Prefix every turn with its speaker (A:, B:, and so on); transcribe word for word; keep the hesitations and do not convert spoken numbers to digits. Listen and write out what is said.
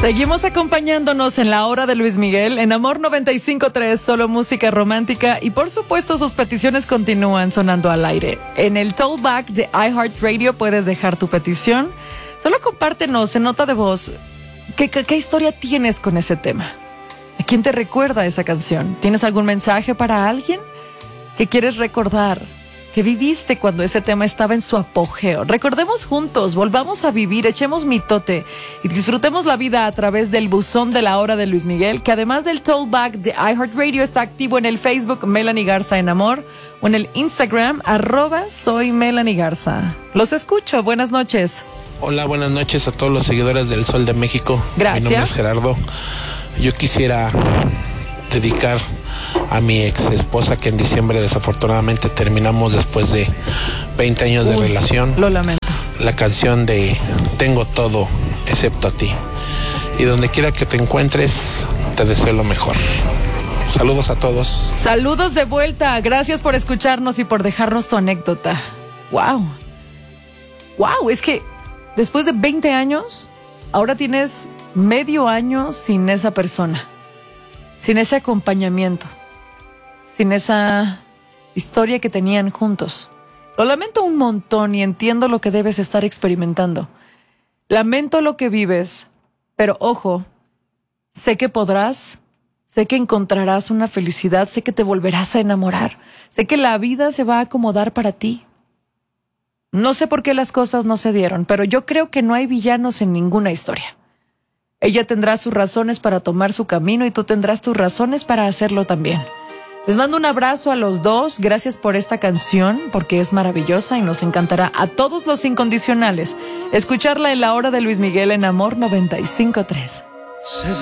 A: Seguimos acompañándonos en la hora de Luis Miguel, en Amor noventa y cinco punto tres, solo música romántica, y por supuesto sus peticiones continúan sonando al aire. En el Tollback de iHeartRadio puedes dejar tu petición. Solo compártenos en nota de voz qué, qué, qué historia tienes con ese tema. ¿A quién te recuerda esa canción? ¿Tienes algún mensaje para alguien que quieres recordar? ¿Qué viviste cuando ese tema estaba en su apogeo? Recordemos juntos, volvamos a vivir, echemos mitote y disfrutemos la vida a través del buzón de la hora de Luis Miguel, que además del Tollback de iHeartRadio está activo en el Facebook Melanie Garza en Amor o en el Instagram arroba soy Melanie Garza. Los escucho, buenas noches.
B: Hola, buenas noches a todos los seguidores del Sol de México.
A: Gracias.
B: Mi nombre es Gerardo. Yo quisiera dedicar a mi ex esposa, que en diciembre desafortunadamente terminamos después de veinte años de
A: Uy,
B: relación.
A: Lo lamento.
B: La canción de Tengo todo excepto a ti. Y donde quiera que te encuentres, te deseo lo mejor. Saludos a todos.
A: Saludos de vuelta. Gracias por escucharnos y por dejarnos tu anécdota. Wow. Wow, es que después de veinte años, ahora tienes medio año sin esa persona. Sin ese acompañamiento, sin esa historia que tenían juntos. Lo lamento un montón y entiendo lo que debes estar experimentando. Lamento lo que vives, pero ojo, sé que podrás, sé que encontrarás una felicidad, sé que te volverás a enamorar, sé que la vida se va a acomodar para ti. No sé por qué las cosas no se dieron, pero yo creo que no hay villanos en ninguna historia. Ella tendrá sus razones para tomar su camino y tú tendrás tus razones para hacerlo también. Les mando un abrazo a los dos. Gracias por esta canción, porque es maravillosa y nos encantará a todos los incondicionales escucharla en la hora de Luis Miguel en Amor noventa y cinco punto tres.